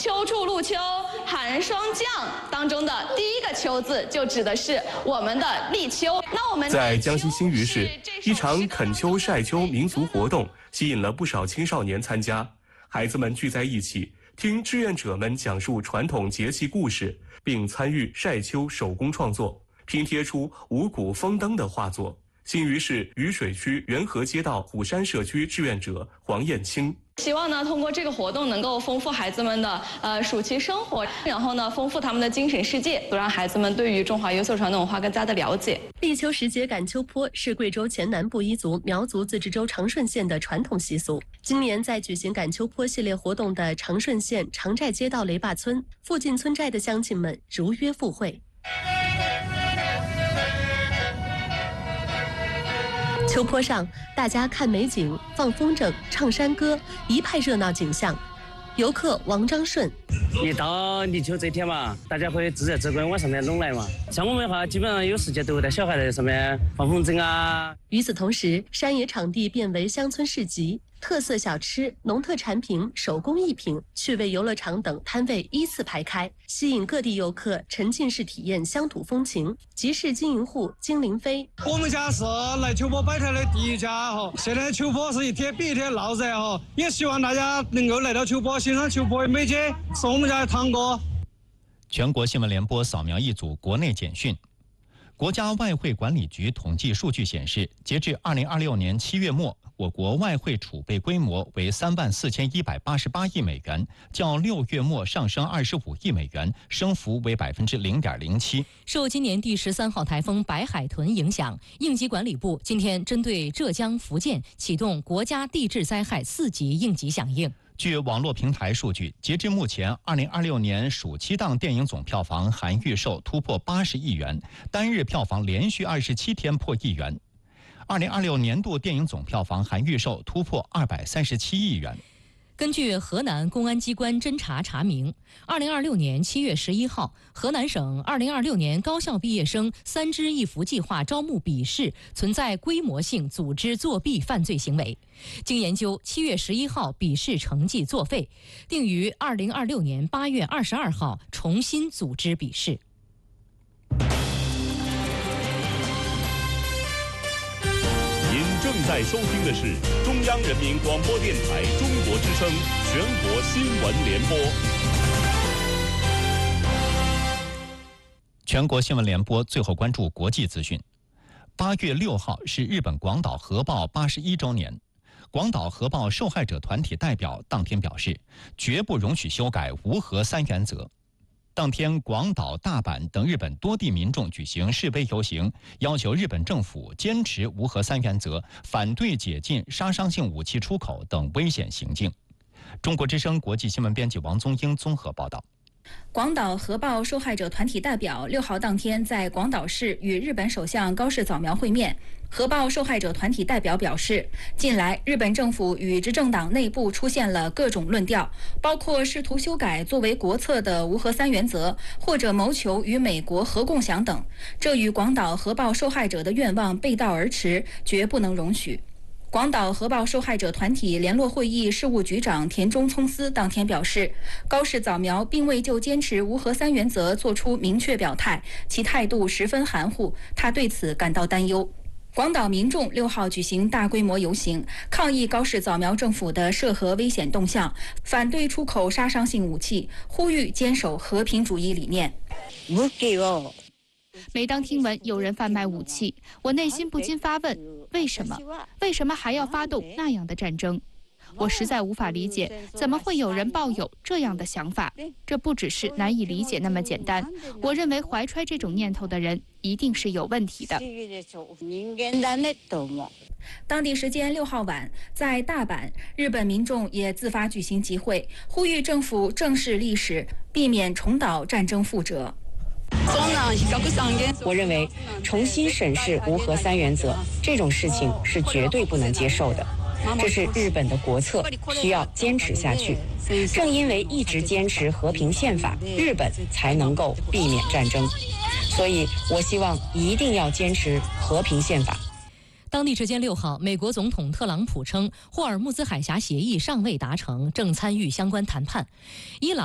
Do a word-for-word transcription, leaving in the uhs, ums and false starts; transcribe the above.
秋处露秋，寒霜降当中的第一个秋字，就指的是我们的立秋。那我们在江西新余市，一场恳秋晒秋民俗活动吸引了不少青少年参加。孩子们聚在一起，听志愿者们讲述传统节气故事，并参与晒秋手工创作，拼贴出五谷丰登的画作。新余市渝水区元和街道虎山社区志愿者黄艳青。 希望呢，通过这个活动能够丰富孩子们的呃暑期生活，然后呢，丰富他们的精神世界，都让孩子们对于中华优秀传统文化更加的了解。 立秋时节赶秋坡是贵州黔南布依族苗族自治州长顺县的传统习俗。今年在举行赶秋坡系列活动的长顺县长寨街道雷坝村附近村寨的乡亲们如约赴会。秋坡上，大家看美景、放风筝、唱山歌，一派热闹景象。游客王章顺： 一到立秋这天嘛，大家会自然自然往上面拢来嘛。像我们的话，基本上有时间都会带小孩在上面放风筝啊。 与此同时，山野场地变为乡村市集，特色小吃、农特产品、手工艺品、趣味游乐场等摊位依次排开，吸引各地游客沉浸式体验乡土风情。集市经营户金林飞： 我们家是来秋坡摆摊的第一家哈，现在秋坡是一天比一天闹热哈，也希望大家能够来到秋坡欣赏秋坡的美景，是我们家的堂哥。 全国新闻联播扫描一组国内简讯。国家外汇管理局统计数据显示，截至二零二六年七月末，我国外汇储备规模为三万四千一百八十八亿美元，较六月末上升二十五亿美元，升幅为百分之零点零七。 受今年第十三号台风白海豚影响，应急管理部今天针对浙江、福建启动国家地质灾害四级应急响应。 据网络平台数据，截至目前，二零二六年暑期档电影总票房含预售突破八十亿元，单日票房连续二十七天破亿元。二零二六年度电影总票房含预售突破二百三十七亿元。 根据河南公安机关侦查查明，二零二六年七月十一号，河南省二零二六年高校毕业生三支一扶计划招募笔试存在规模性组织作弊犯罪行为。经研究，七月十一号笔试成绩作废，定于二零二六年八月二十二号重新组织笔试。 正在收听的是中央人民广播电台中国之声全国新闻联播。 全国新闻联播最后关注国际资讯。八月六号是日本广岛核爆八十一周年。广岛核爆受害者团体代表当天表示，绝不容许修改无核三原则。当天，广岛、大阪等日本多地民众举行示威游行，要求日本政府坚持无核三原则，反对解禁杀伤性武器出口等危险行径。中国之声国际新闻编辑王宗英综合报道。 广岛核爆受害者团体代表六号当天在广岛市与日本首相高市早苗会面。核爆受害者团体代表表示，近来日本政府与执政党内部出现了各种论调，包括试图修改作为国策的无核三原则，或者谋求与美国核共享等，这与广岛核爆受害者的愿望背道而驰，绝不能容许。广岛核爆受害者团体联络会议事务局长田中聪司当天表示，高市早苗并未就坚持无核三原则作出明确表态，其态度十分含糊，他对此感到担忧。广岛民众六号举行大规模游行，抗议高市早苗政府的涉核危险动向，反对出口杀伤性武器，呼吁坚守和平主义理念。 每当听闻有人贩卖武器，我内心不禁发问：为什么？为什么还要发动那样的战争？我实在无法理解，怎么会有人抱有这样的想法？这不只是难以理解那么简单。我认为怀揣这种念头的人一定是有问题的。 当地时间六号晚，在大阪，日本民众也自发举行集会，呼吁政府正视历史，避免重蹈战争覆辙。 我认为重新审视无核三原则这种事情是绝对不能接受的，这是日本的国策，需要坚持下去。正因为一直坚持和平宪法，日本才能够避免战争。所以我希望一定要坚持和平宪法。 当地时间六号，美国总统特朗普称，霍尔木兹海峡协议尚未达成，正参与相关谈判。伊朗